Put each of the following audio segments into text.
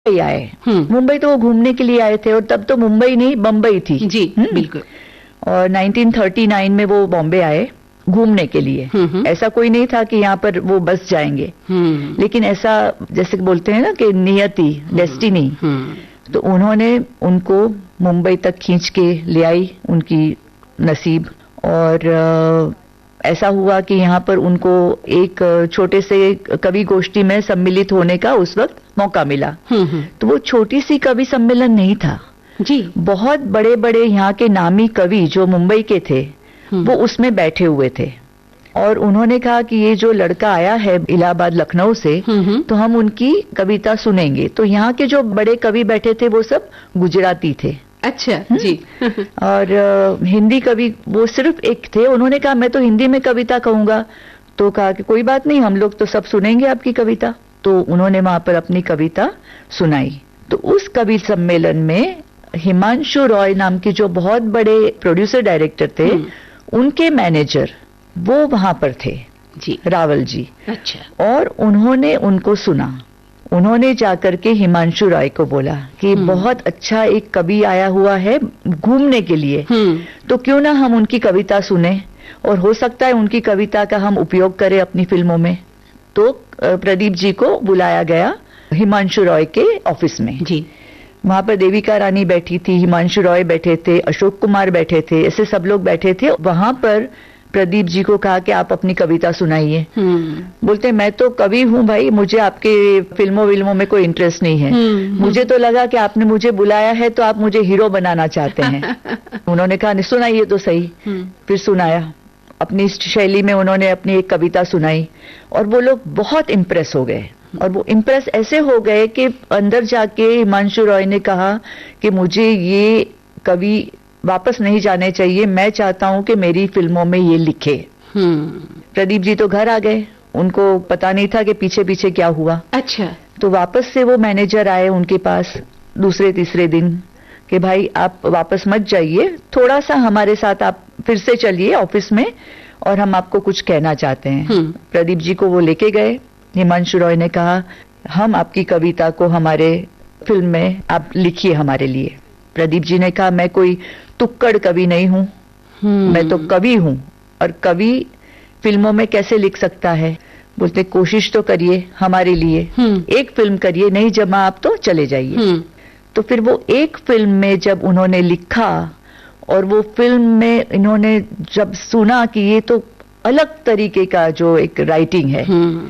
मुंबई आए। मुंबई तो वो घूमने के लिए आए थे, और तब तो मुंबई नहीं बम्बई थी जी। बिल्कुल। और 1939 में वो बॉम्बे आए घूमने के लिए। ऐसा कोई नहीं था कि यहाँ पर वो बस जाएंगे, लेकिन ऐसा जैसे बोलते हैं ना कि नियति, डेस्टिनी, तो उन्होंने उनको मुंबई तक खींच के ले आई, उनकी नसीब। और ऐसा हुआ कि यहाँ पर उनको एक छोटे से कवि गोष्ठी में सम्मिलित होने का उस वक्त मौका मिला। तो वो छोटी सी कवि सम्मेलन नहीं था जी, बहुत बड़े बड़े यहाँ के नामी कवि जो मुंबई के थे वो उसमें बैठे हुए थे। और उन्होंने कहा कि ये जो लड़का आया है इलाहाबाद लखनऊ से, तो हम उनकी कविता सुनेंगे। तो यहाँ के जो बड़े कवि बैठे थे वो सब गुजराती थे। अच्छा जी। और हिंदी कवि वो सिर्फ एक थे। उन्होंने कहा मैं तो हिंदी में कविता कहूंगा। तो कहा कि कोई बात नहीं, हम लोग तो सब सुनेंगे आपकी कविता। तो उन्होंने वहां पर अपनी कविता सुनाई। तो उस कवि सम्मेलन में हिमांशु रॉय नाम के जो बहुत बड़े प्रोड्यूसर डायरेक्टर थे, उनके मैनेजर वो वहां पर थे जी, रावल जी। अच्छा। और उन्होंने उनको सुना। उन्होंने जाकर के हिमांशु रॉय को बोला कि बहुत अच्छा एक कवि आया हुआ है घूमने के लिए, तो क्यों ना हम उनकी कविता सुने, और हो सकता है उनकी कविता का हम उपयोग करें अपनी फिल्मों में। तो प्रदीप जी को बुलाया गया हिमांशु रॉय के ऑफिस में जी। वहां पर देविका रानी बैठी थी, हिमांशु रॉय बैठे थे, अशोक कुमार बैठे थे, ऐसे सब लोग बैठे थे। वहां पर प्रदीप जी को कहा कि आप अपनी कविता सुनाइए। बोलते मैं तो कवि हूं भाई, मुझे आपके फिल्मों में कोई इंटरेस्ट नहीं है। मुझे तो लगा कि आपने मुझे बुलाया है तो आप मुझे हीरो बनाना चाहते हैं। उन्होंने कहा नहीं, सुनाइए तो सही। फिर सुनाया, अपनी शैली में उन्होंने अपनी एक कविता सुनाई, और वो लोग बहुत इम्प्रेस हो गए। और वो इम्प्रेस ऐसे हो गए कि अंदर जाके हिमांशु रॉय ने कहा कि मुझे ये कवि वापस नहीं जाने चाहिए, मैं चाहता हूं कि मेरी फिल्मों में ये लिखे। प्रदीप जी तो घर आ गए, उनको पता नहीं था कि पीछे पीछे क्या हुआ। अच्छा। तो वापस से वो मैनेजर आए उनके पास दूसरे तीसरे दिन कि भाई आप वापस मत जाइए, थोड़ा सा हमारे साथ आप फिर से चलिए ऑफिस में, और हम आपको कुछ कहना चाहते हैं। प्रदीप जी को वो लेके गए। हिमांशु रॉय ने कहा हम आपकी कविता को हमारे फिल्म में आप लिखिए हमारे लिए। प्रदीप जी ने कहा मैं कोई तुक्कड़ कवि नहीं हूं, मैं तो कवि हूं, और कवि फिल्मों में कैसे लिख सकता है। बोलते कोशिश तो करिए हमारे लिए, एक फिल्म करिए, नहीं जमा आप तो चले जाइए। तो फिर वो एक फिल्म में जब उन्होंने लिखा, और वो फिल्म में इन्होंने जब सुना कि ये तो अलग तरीके का जो एक राइटिंग है,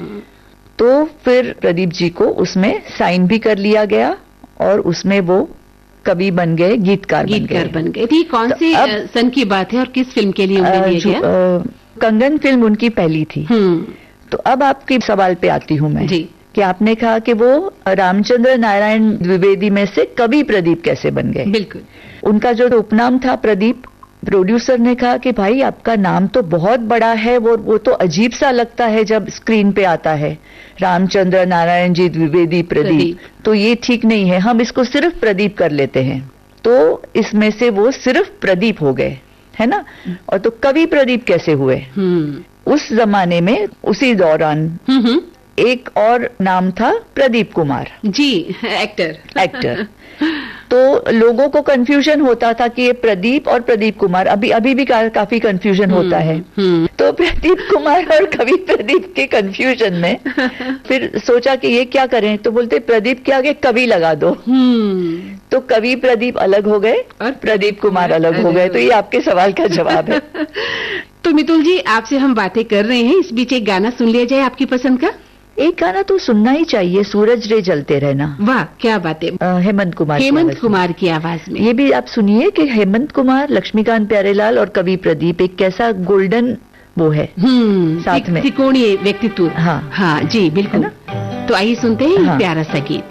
तो फिर प्रदीप जी को उसमें साइन भी कर लिया गया, और उसमें वो कवि बन गए, गीतकार बन गए। थी कौन सी सन की बात है और किस फिल्म के लिए उन्हें लिया गया? कंगन फिल्म उनकी पहली थी। तो अब आपके सवाल पे आती हूं मैं जी, कि आपने कहा कि वो रामचंद्र नारायण द्विवेदी में से कवि प्रदीप कैसे बन गए। बिल्कुल। उनका जो उपनाम था प्रदीप, प्रोड्यूसर ने कहा कि भाई आपका नाम तो बहुत बड़ा है, वो तो अजीब सा लगता है जब स्क्रीन पे आता है, रामचंद्र नारायण जी द्विवेदी प्रदीप, तो ये ठीक नहीं है, हम इसको सिर्फ प्रदीप कर लेते हैं। तो इसमें से वो सिर्फ प्रदीप हो गए, है ना। और तो कवि प्रदीप कैसे हुए? उस जमाने में उसी दौरान एक और नाम था प्रदीप कुमार जी, एक्टर। तो लोगों को कंफ्यूजन होता था कि ये प्रदीप और प्रदीप कुमार, अभी भी काफी कंफ्यूजन होता है। तो प्रदीप कुमार और कवि प्रदीप के कंफ्यूजन में फिर सोचा कि ये क्या करें, तो बोलते प्रदीप के आगे कवि लगा दो। तो कवि प्रदीप अलग हो गए और प्रदीप कुमार अलग हो गए। तो ये आपके सवाल का जवाब है। तो मितुल जी, आपसे हम बातें कर रहे हैं, इस बीच एक गाना सुन लिया जाए आपकी पसंद का। एक गाना तो सुनना ही चाहिए, सूरज रे जलते रहना। वाह क्या बात है। हेमंत कुमार की आवाज में ये भी आप सुनिए कि हेमंत कुमार, लक्ष्मीकांत प्यारेलाल और कवि प्रदीप एक कैसा गोल्डन वो है साथ में त्रिकोणीय व्यक्तित्व। हाँ जी बिल्कुल। तो आइए सुनते हैं प्यारा सा गीत।